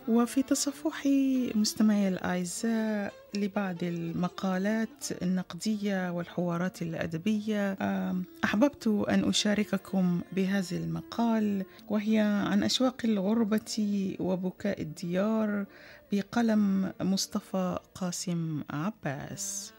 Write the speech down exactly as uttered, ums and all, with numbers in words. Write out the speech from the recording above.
وفي تصفحي مستمعي الأعزاء لبعض المقالات النقدية والحوارات الأدبية، آم، أحببت أن أشارككم بهذا المقال، وهي عن أشواق الغربة وبكاء الديار، بقلم مصطفى قاسم عباس.